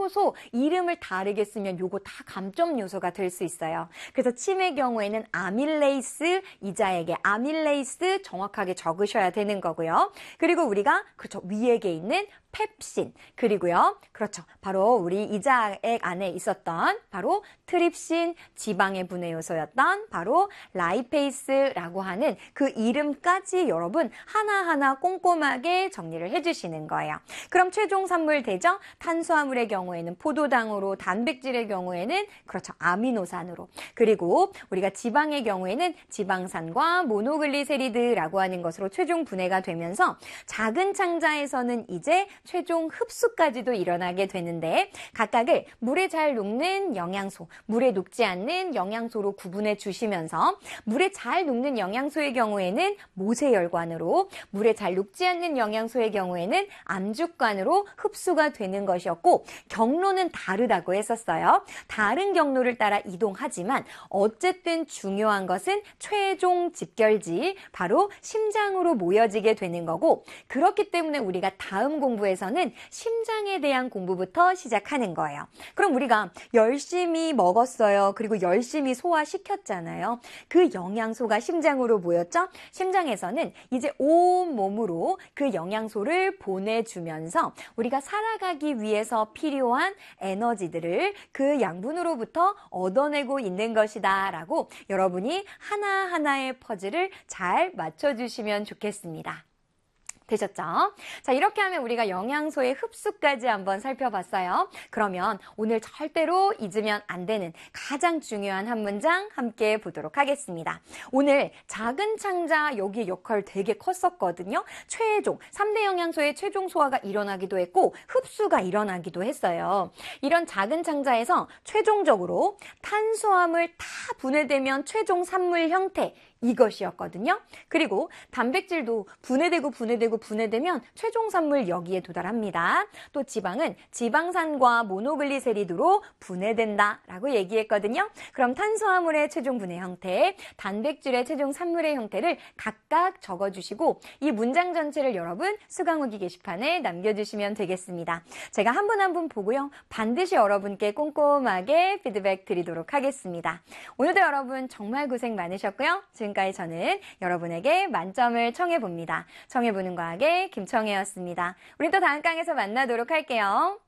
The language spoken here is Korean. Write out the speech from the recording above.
효소, 이름을 다르게 쓰면 요거 다 감점 요소가 될 수 있어요. 그래서 침의 경우에는 아밀레이스, 이자에게 아밀레이스 정확하게 적으셔야 되는 거고요. 그리고 우리가 그렇죠, 위액에 있는 펩신, 그리고요, 그렇죠, 바로 우리 이자액 안에 있었던 바로 트립신, 지방의 분해 요소였던 바로 라이페이스라고 하는 그 이름까지 여러분 하나하나 꼼꼼하게 정리를 해주시는 거예요. 그럼 최종 산물 되죠? 탄수화물의 경우에는 포도당으로, 단백질의 경우에는 그렇죠, 아미노산으로, 그리고 우리가 지방의 경우에는 지방산과 모노글리세리드라고 하는 것으로 최종 분해가 되면서 작은 창자에서는 이제 최종 흡수까지도 일어나게 되는데, 각각을 물에 잘 녹는 영양소, 물에 녹지 않는 영양소로 구분해 주시면서, 물에 잘 녹는 영양소의 경우에는 모세혈관으로, 물에 잘 녹지 않는 영양소의 경우에는 암죽관으로 흡수가 되는 것이었고, 경로는 다르다고 했었어요. 다른 경로를 따라 이동하지만 어쨌든 중요한 것은 최종 집결지, 바로 심장으로 모여지게 되는 거고, 그렇기 때문에 우리가 다음 공부에서는 심장에 대한 공부부터 시작하는 거예요. 그럼 우리가 열심히 먹었어요. 그리고 열심히 소화시켰잖아요. 그 영양소가 심장으로 모였죠? 심장에서는 이제 온 몸으로 그 영양소를 보내주면서 우리가 살아가기 위해서 필요한 에너지들을 그 양분으로부터 얻어내고 있는 것이다 라고 여러분이 하나하나의 퍼즐을 잘 맞춰주시면 좋겠습니다. 되셨죠? 자, 이렇게 하면 우리가 영양소의 흡수까지 한번 살펴봤어요. 그러면 오늘 절대로 잊으면 안 되는 가장 중요한 한 문장 함께 보도록 하겠습니다. 오늘 작은 창자 여기의 역할 되게 컸었거든요. 최종, 3대 영양소의 최종 소화가 일어나기도 했고 흡수가 일어나기도 했어요. 이런 작은 창자에서 최종적으로 탄수화물 다 분해되면 최종 산물 형태, 이것이었거든요. 그리고 단백질도 분해되면 최종 산물 여기에 도달합니다. 또 지방은 지방산과 모노글리세리드로 분해된다라고 얘기했거든요. 그럼 탄수화물의 최종 분해 형태, 단백질의 최종 산물의 형태를 각각 적어주시고 이 문장 전체를 여러분 수강후기 게시판에 남겨주시면 되겠습니다. 제가 한 분 한 분 보고요. 반드시 여러분께 꼼꼼하게 피드백 드리도록 하겠습니다. 오늘도 여러분 정말 고생 많으셨고요. 지금까지 저는 여러분에게 만점을 청해봅니다. 청해보는 과학의 김청혜였습니다. 우리 또 다음 강에서 만나도록 할게요.